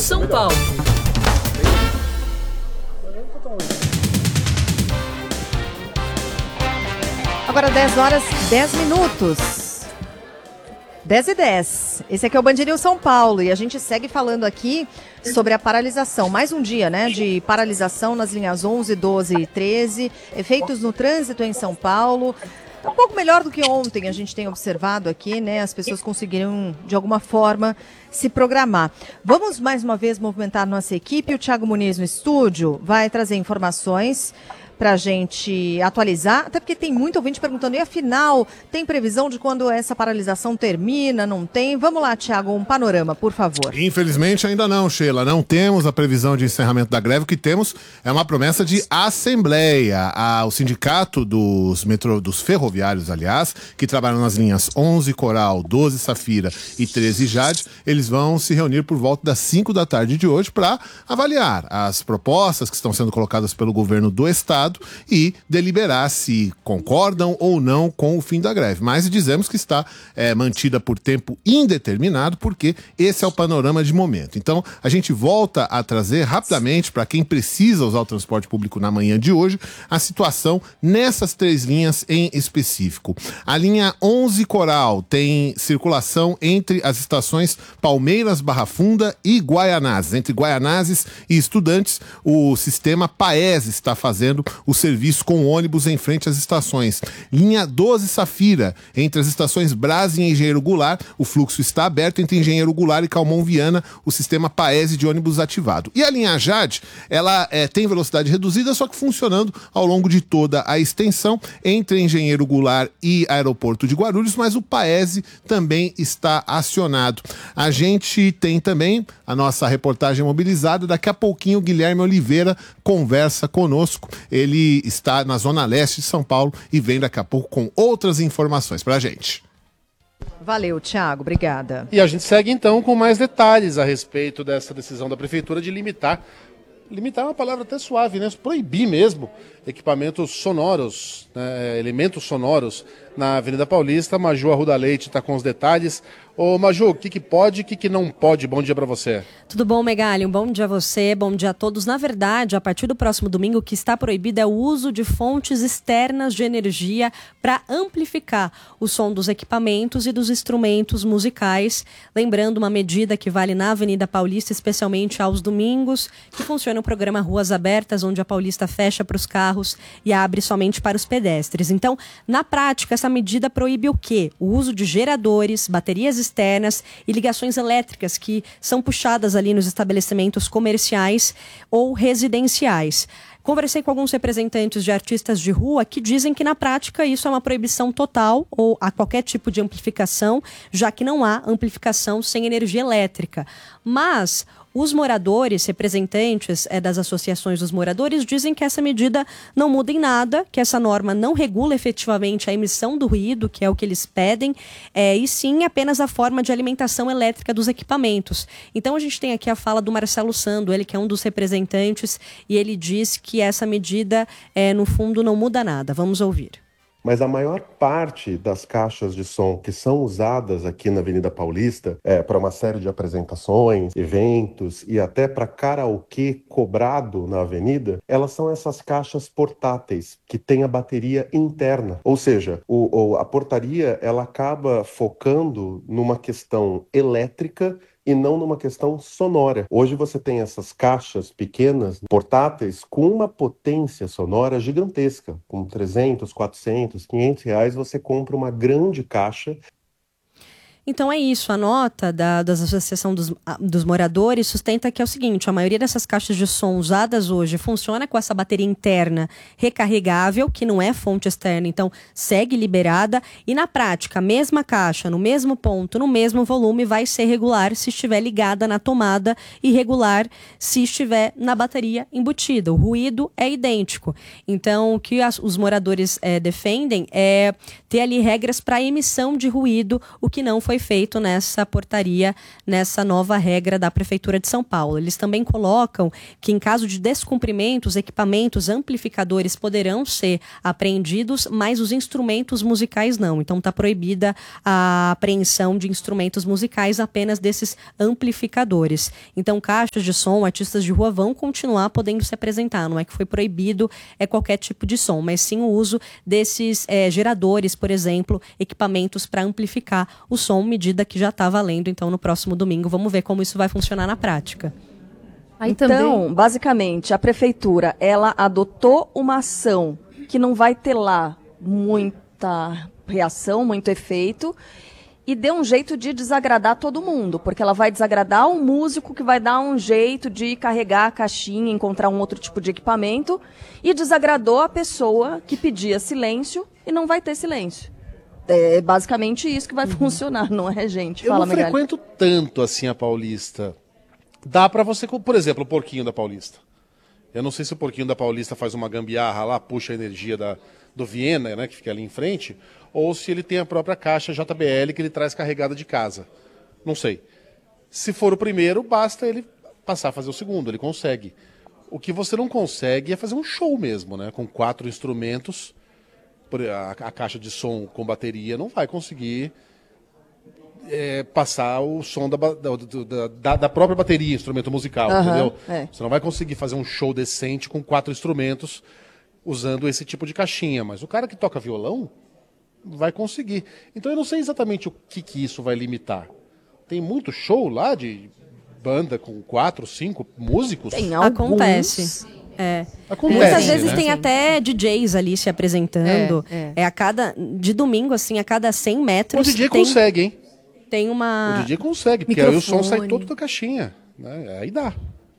São Paulo. Agora 10 horas, 10 minutos. 10h10. Esse aqui é o Band News São Paulo e a gente segue falando aqui sobre a paralisação. Mais um dia, né, de paralisação nas linhas 11, 12 e 13. Efeitos no trânsito em São Paulo. Um pouco melhor do que ontem, a gente tem observado aqui, né? As pessoas conseguiram, de alguma forma, se programar. Vamos mais uma vez movimentar nossa equipe. O Thiago Muniz no estúdio vai trazer informações para a gente atualizar, até porque tem muito ouvinte perguntando, e afinal, tem previsão de quando essa paralisação termina, não tem? Vamos lá, Thiago, um panorama, por favor. Infelizmente ainda não, Sheila, não temos a previsão de encerramento da greve, o que temos é uma promessa de assembleia. O sindicato dos ferroviários, aliás, que trabalham nas linhas 11 Coral, 12 Safira e 13 Jade, eles vão se reunir por volta das 5 da tarde de hoje para avaliar as propostas que estão sendo colocadas pelo governo do estado e deliberar se concordam ou não com o fim da greve. Mas dizemos que está mantida por tempo indeterminado, porque esse é o panorama de momento. Então, a gente volta a trazer rapidamente, para quem precisa usar o transporte público na manhã de hoje, a situação nessas 3 linhas em específico. A linha 11 Coral tem circulação entre as estações Palmeiras, Barra Funda e Guaianazes. Entre Guaianazes e Estudantes, o sistema Paes está fazendo o serviço com ônibus em frente às estações. Linha 12 Safira, entre as estações Brás e Engenheiro Goulart, o fluxo está aberto entre Engenheiro Goulart e Calmon Viana, o sistema Paese de ônibus ativado. E a linha Jade, ela tem velocidade reduzida, só que funcionando ao longo de toda a extensão entre Engenheiro Goulart e Aeroporto de Guarulhos, mas o Paese também está acionado. A gente tem também a nossa reportagem mobilizada, daqui a pouquinho o Guilherme Oliveira conversa conosco. Ele está na Zona Leste de São Paulo e vem daqui a pouco com outras informações pra gente. Valeu, Thiago. Obrigada. E a gente segue então com mais detalhes a respeito dessa decisão da Prefeitura de limitar é uma palavra até suave, né? Proibir mesmo equipamentos sonoros, né? Elementos sonoros na Avenida Paulista. Maju Arruda Leite está com os detalhes. Ô Maju, o que pode e o que não pode? Bom dia para você. Tudo bom, Megali? Um bom dia a você, bom dia a todos. Na verdade, a partir do próximo domingo, o que está proibido é o uso de fontes externas de energia para amplificar o som dos equipamentos e dos instrumentos musicais. Lembrando, uma medida que vale na Avenida Paulista, especialmente aos domingos, que funciona o programa Ruas Abertas, onde a Paulista fecha para os carros e abre somente para os pedestres. Então, na prática, essa medida proíbe o quê? O uso de geradores, baterias externas e ligações elétricas que são puxadas ali nos estabelecimentos comerciais ou residenciais. Conversei com alguns representantes de artistas de rua que dizem que na prática isso é uma proibição total ou a qualquer tipo de amplificação, já que não há amplificação sem energia elétrica. Mas os moradores, representantes das associações dos moradores, dizem que essa medida não muda em nada, que essa norma não regula efetivamente a emissão do ruído, que é o que eles pedem, e sim apenas a forma de alimentação elétrica dos equipamentos. Então a gente tem aqui a fala do Marcelo Sando, ele que é um dos representantes, e ele diz que essa medida, no fundo, não muda nada. Vamos ouvir. Mas a maior parte das caixas de som que são usadas aqui na Avenida Paulista para uma série de apresentações, eventos e até para karaokê cobrado na avenida, elas são essas caixas portáteis que têm a bateria interna. Ou seja, a portaria ela acaba focando numa questão elétrica e não numa questão sonora. Hoje você tem essas caixas pequenas, portáteis, com uma potência sonora gigantesca. Com 300, 400, 500 reais você compra uma grande caixa. Então é isso, a nota da Associação dos Moradores sustenta que é o seguinte: a maioria dessas caixas de som usadas hoje funciona com essa bateria interna recarregável, que não é fonte externa, então segue liberada, e na prática a mesma caixa, no mesmo ponto, no mesmo volume, vai ser regular se estiver ligada na tomada e regular se estiver na bateria embutida. O ruído é idêntico. Então o que os moradores defendem é ter ali regras para emissão de ruído, o que não foi foi feito nessa portaria, nessa nova regra da Prefeitura de São Paulo. Eles também colocam que, em caso de descumprimento, os equipamentos amplificadores poderão ser apreendidos, mas os instrumentos musicais não. Então está proibida a apreensão de instrumentos musicais, apenas desses amplificadores. Então caixas de som, artistas de rua vão continuar podendo se apresentar. Não é que foi proibido qualquer tipo de som, mas sim o uso desses geradores, por exemplo, equipamentos para amplificar o som, medida que já está valendo. Então no próximo domingo vamos ver como isso vai funcionar na prática. Então, basicamente, a prefeitura, ela adotou uma ação que não vai ter lá muita reação, muito efeito, e deu um jeito de desagradar todo mundo, porque ela vai desagradar o músico que vai dar um jeito de carregar a caixinha, encontrar um outro tipo de equipamento, e desagradou a pessoa que pedia silêncio e não vai ter silêncio. É basicamente isso que vai funcionar, não é, gente? Eu não frequento tanto assim a Paulista. Dá pra você, por exemplo, o Porquinho da Paulista. Eu não sei se o Porquinho da Paulista faz uma gambiarra lá, puxa a energia do Viena, né, que fica ali em frente, ou se ele tem a própria caixa JBL que ele traz carregada de casa. Não sei. Se for o primeiro, basta ele passar a fazer o segundo, ele consegue. O que você não consegue é fazer um show mesmo, né, com 4 instrumentos. A caixa de som com bateria não vai conseguir passar o som da própria bateria, instrumento musical, entendeu? Você não vai conseguir fazer um show decente com 4 instrumentos usando esse tipo de caixinha, mas o cara que toca violão vai conseguir. Então eu não sei exatamente o que isso vai limitar. Tem muito show lá de banda com 4, 5 músicos? Tem alguns. Acontece. Acontece, muitas vezes né? tem até DJs ali se apresentando. De domingo, assim, a cada 100 metros. O DJ consegue, hein? Tem uma... O DJ consegue, porque aí o som sai todo da caixinha. Né? Aí dá.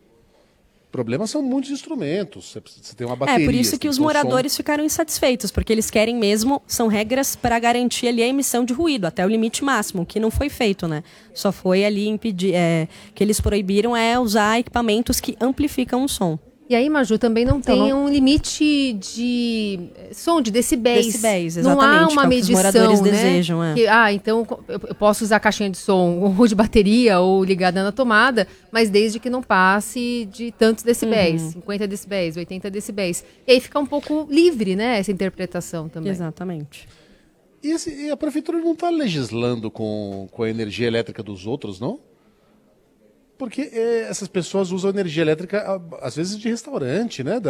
O problema são muitos instrumentos. Você tem uma bateria. Por isso que os moradores ficaram insatisfeitos, porque eles querem mesmo, são regras para garantir ali a emissão de ruído, até o limite máximo, que não foi feito, né? Só foi ali impedir, que eles proibiram usar equipamentos que amplificam o som. E aí, Maju, também não tem um limite de som, de decibéis. Decibéis, não há uma medição, os moradores né? desejam, que, então eu posso usar caixinha de som ou de bateria ou ligada na tomada, mas desde que não passe de tantos decibéis, 50 decibéis, 80 decibéis. E aí fica um pouco livre, né, essa interpretação também. Exatamente. E a prefeitura não está legislando com a energia elétrica dos outros, não? Porque essas pessoas usam energia elétrica, às vezes, de restaurante, né?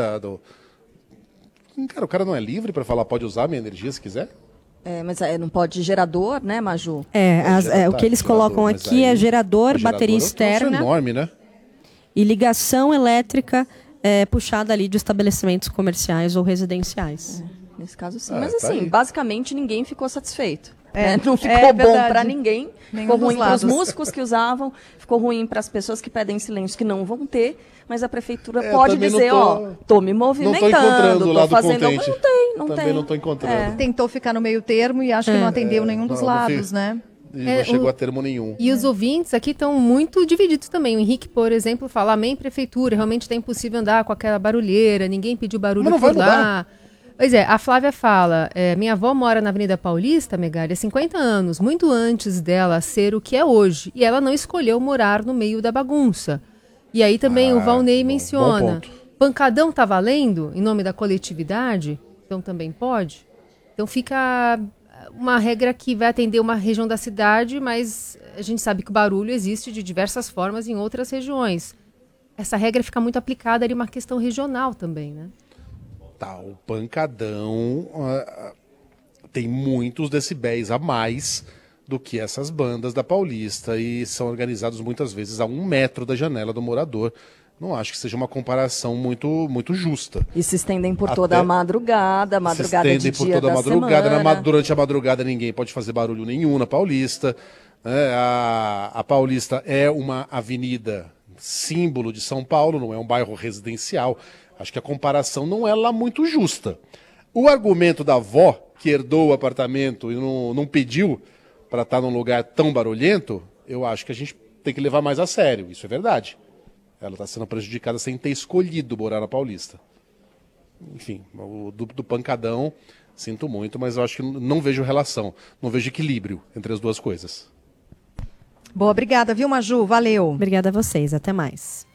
Cara, o cara não é livre para falar, pode usar a minha energia se quiser? Mas não pode gerador, né, Maju? O que eles colocam aqui é gerador, bateria externa. É enorme, né? E ligação elétrica puxada ali de estabelecimentos comerciais ou residenciais. Nesse caso, sim. Mas, assim, basicamente, ninguém ficou satisfeito. Não ficou bom verdade. para ninguém, ficou ruim para os músicos que usavam, ficou ruim para as pessoas que pedem silêncio, que não vão ter, mas a prefeitura pode dizer, tô me movimentando, tô fazendo... Não tem. Também não tô encontrando. Tentou ficar no meio termo e acho que não atendeu nenhum dos lados, né? Não chegou a termo nenhum. E os ouvintes aqui estão muito divididos também. O Henrique, por exemplo, fala, amém, prefeitura, realmente está impossível andar com aquela barulheira, ninguém pediu barulho por lá. Pois a Flávia fala, minha avó mora na Avenida Paulista, Megali, há 50 anos, muito antes dela ser o que é hoje. E ela não escolheu morar no meio da bagunça. E aí também o Valnei menciona, pancadão tá valendo em nome da coletividade? Então também pode? Então fica uma regra que vai atender uma região da cidade, mas a gente sabe que o barulho existe de diversas formas em outras regiões. Essa regra fica muito aplicada ali, uma questão regional também, né? O pancadão tem muitos decibéis a mais do que essas bandas da Paulista e são organizados muitas vezes a 1 metro da janela do morador. Não acho que seja uma comparação muito justa. E se estendem por toda a madrugada de dia por toda a madrugada. semana. Durante a madrugada ninguém pode fazer barulho nenhum na Paulista. A Paulista é uma avenida símbolo de São Paulo, não é um bairro residencial. Acho que a comparação não é lá muito justa. O argumento da avó, que herdou o apartamento e não pediu para estar num lugar tão barulhento, eu acho que a gente tem que levar mais a sério. Isso é verdade. Ela está sendo prejudicada sem ter escolhido morar na Paulista. Enfim, do pancadão, sinto muito, mas eu acho que não vejo relação, não vejo equilíbrio entre as duas coisas. Boa, obrigada, viu, Maju? Valeu. Obrigada a vocês, até mais.